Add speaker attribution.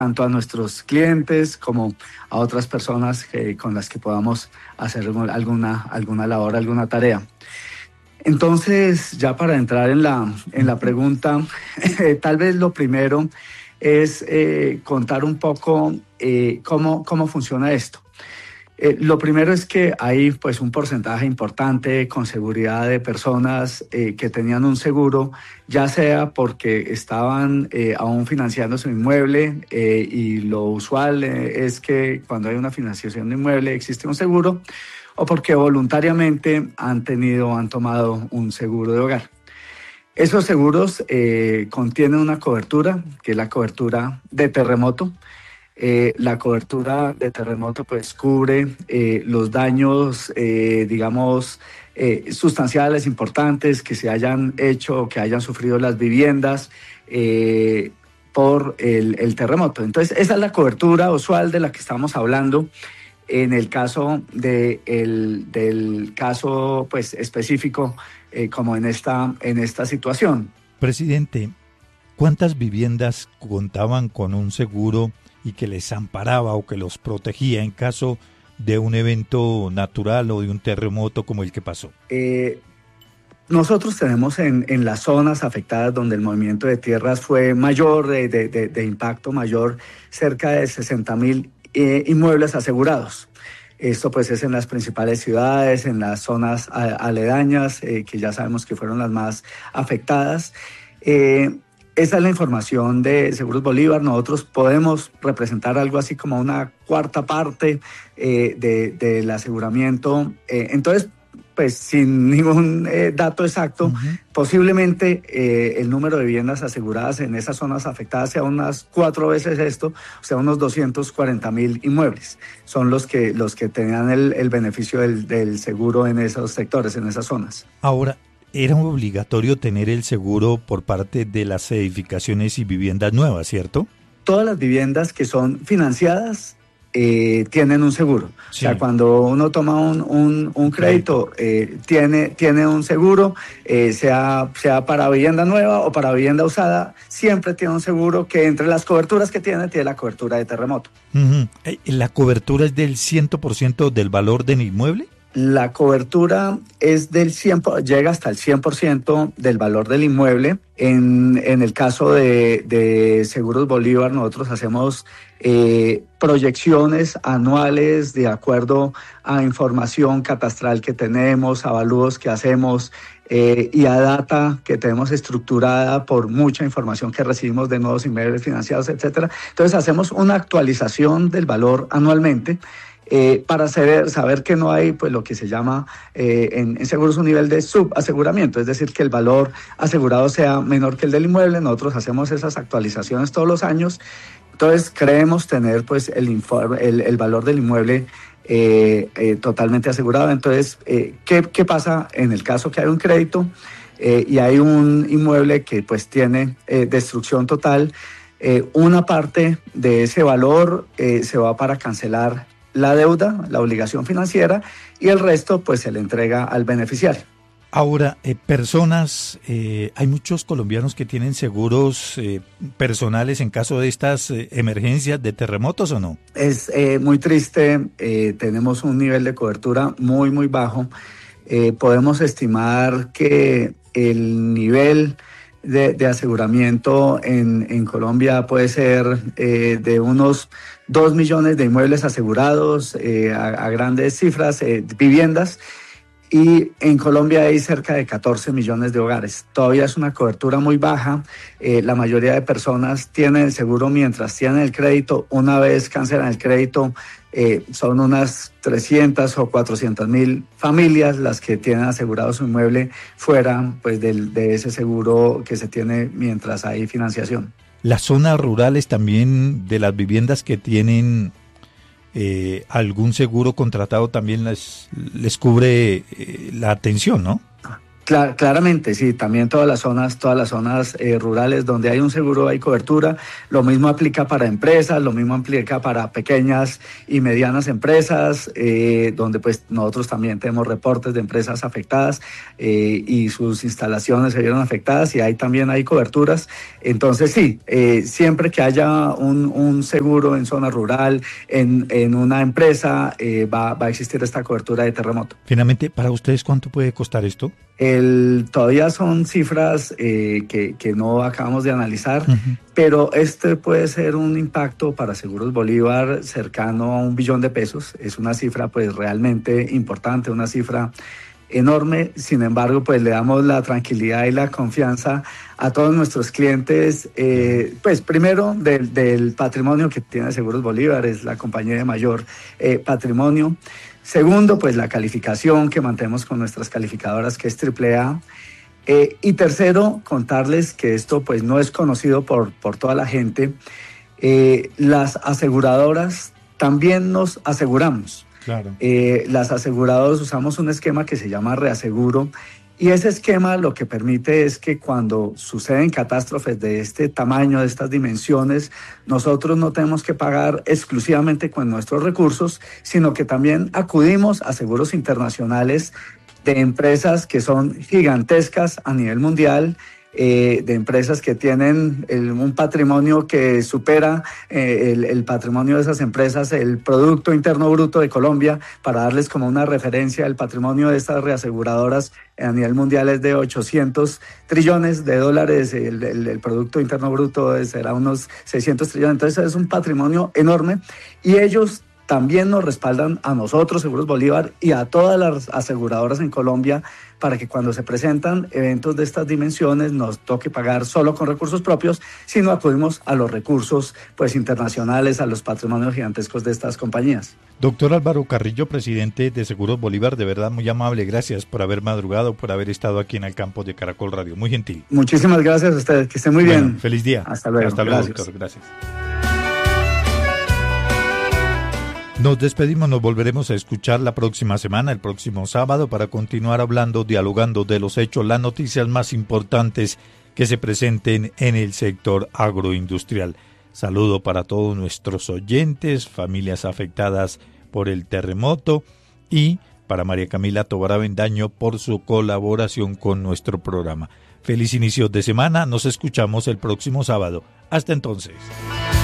Speaker 1: tanto a nuestros clientes como a otras personas con las que podamos hacer alguna labor, alguna tarea. Entonces, ya para entrar en la pregunta, tal vez lo primero es contar un poco cómo funciona esto. Lo primero es que hay pues un porcentaje importante con seguridad de personas que tenían un seguro, ya sea porque estaban aún financiando su inmueble y lo usual es que cuando hay una financiación de inmueble existe un seguro, o porque voluntariamente han tomado un seguro de hogar. Esos seguros contienen una cobertura, que es la cobertura de terremoto. La cobertura de terremoto pues cubre los daños, sustanciales importantes que se hayan hecho o que hayan sufrido las viviendas por el terremoto. Entonces, esa es la cobertura usual de la que estamos hablando. En el caso del caso pues, específico, como en esta situación.
Speaker 2: Presidente, ¿cuántas viviendas contaban con un seguro y que les amparaba o que los protegía en caso de un evento natural o de un terremoto como el que pasó?
Speaker 1: Nosotros tenemos en las zonas afectadas donde el movimiento de tierras fue mayor, de impacto mayor, cerca de 60.000 inmuebles asegurados. Esto pues es en las principales ciudades, en las zonas aledañas, que ya sabemos que fueron las más afectadas. Esa es la información de Seguros Bolívar. Nosotros podemos representar algo así como una cuarta parte del aseguramiento. Entonces, pues sin ningún dato exacto, posiblemente el número de viviendas aseguradas en esas zonas afectadas sea unas 4 veces esto, o sea, unos 240.000 inmuebles. Son los que tenían el beneficio del seguro en esos sectores, en esas zonas.
Speaker 2: Ahora, era obligatorio tener el seguro por parte de las edificaciones y viviendas nuevas, ¿cierto?
Speaker 1: Todas las viviendas que son financiadas tienen un seguro. Sí. O sea, cuando uno toma un crédito, tiene un seguro, sea para vivienda nueva o para vivienda usada, siempre tiene un seguro que entre las coberturas que tiene la cobertura de terremoto.
Speaker 2: ¿La cobertura es del 100% del valor del inmueble?
Speaker 1: La cobertura es llega hasta el 100% del valor del inmueble. En el caso de Seguros Bolívar, nosotros hacemos proyecciones anuales de acuerdo a información catastral que tenemos, avalúos que hacemos y a data que tenemos estructurada por mucha información que recibimos de nuevos inmuebles financiados, etcétera. Entonces hacemos una actualización del valor anualmente. Para saber que no hay pues lo que se llama en seguros un nivel de subaseguramiento, es decir, que el valor asegurado sea menor que el del inmueble. Nosotros hacemos esas actualizaciones todos los años, entonces creemos tener pues el valor del inmueble totalmente asegurado. Entonces, ¿qué pasa en el caso que hay un crédito y hay un inmueble que pues tiene destrucción total? Una parte de ese valor se va para cancelar la deuda, la obligación financiera, y el resto pues se le entrega al beneficiario.
Speaker 2: Ahora, hay muchos colombianos que tienen seguros personales en caso de estas emergencias de terremotos, ¿o no?
Speaker 1: Es muy triste, tenemos un nivel de cobertura muy, muy bajo. Podemos estimar que el nivel de aseguramiento en Colombia puede ser de unos 2 millones de inmuebles asegurados a grandes cifras, viviendas, y en Colombia hay cerca de 14 millones de hogares. Todavía es una cobertura muy baja. La mayoría de personas tienen el seguro mientras tienen el crédito. Una vez cancelan el crédito, son unas 300 o 400.000 familias las que tienen asegurado su inmueble fuera pues, de ese seguro que se tiene mientras hay financiación.
Speaker 2: Las zonas rurales también, de las viviendas que tienen algún seguro contratado, también les cubre la atención, ¿no?
Speaker 1: Claramente, sí, también todas las zonas rurales donde hay un seguro hay cobertura. Lo mismo aplica para empresas, lo mismo aplica para pequeñas y medianas empresas, donde pues nosotros también tenemos reportes de empresas afectadas y sus instalaciones se vieron afectadas y ahí también hay coberturas. Entonces sí, siempre que haya un seguro en zona rural, en una empresa, va a existir esta cobertura de terremoto.
Speaker 2: Finalmente, ¿para ustedes cuánto puede costar esto?
Speaker 1: Todavía son cifras que no acabamos de analizar, pero este puede ser un impacto para Seguros Bolívar cercano a 1 billón de pesos. Es una cifra pues realmente importante, una cifra enorme. Sin embargo, pues le damos la tranquilidad y la confianza a todos nuestros clientes, pues primero del patrimonio que tiene Seguros Bolívar, es la compañía de mayor patrimonio. Segundo, pues la calificación que mantenemos con nuestras calificadoras, que es AAA. Y tercero, contarles que esto pues no es conocido por toda la gente. Las aseguradoras también nos aseguramos.
Speaker 2: Claro.
Speaker 1: Las aseguradoras usamos un esquema que se llama reaseguro. Y ese esquema lo que permite es que cuando suceden catástrofes de este tamaño, de estas dimensiones, nosotros no tenemos que pagar exclusivamente con nuestros recursos, sino que también acudimos a seguros internacionales de empresas que son gigantescas a nivel mundial, de empresas que tienen un patrimonio que supera el patrimonio de esas empresas, el Producto Interno Bruto de Colombia. Para darles como una referencia, el patrimonio de estas reaseguradoras a nivel mundial es de 800 trillones de dólares, el Producto Interno Bruto será unos 600 trillones, entonces es un patrimonio enorme y ellos también nos respaldan a nosotros, Seguros Bolívar, y a todas las aseguradoras en Colombia para que cuando se presentan eventos de estas dimensiones nos toque pagar solo con recursos propios, sino acudimos a los recursos pues internacionales, a los patrimonios gigantescos de estas compañías.
Speaker 2: Doctor Álvaro Carrillo, presidente de Seguros Bolívar, de verdad muy amable, gracias por haber madrugado, por haber estado aquí en el campo de Caracol Radio, muy gentil.
Speaker 1: Muchísimas gracias a ustedes, que estén muy bien.
Speaker 2: Feliz día.
Speaker 1: Hasta luego.
Speaker 2: Hasta luego,
Speaker 1: Gracias.
Speaker 2: doctor, gracias. Nos despedimos, nos volveremos a escuchar la próxima semana, el próximo sábado, para continuar hablando, dialogando de los hechos, las noticias más importantes que se presenten en el sector agroindustrial. Saludo para todos nuestros oyentes, familias afectadas por el terremoto y para María Camila Tobar Avendaño por su colaboración con nuestro programa. Feliz inicio de semana, nos escuchamos el próximo sábado. Hasta entonces.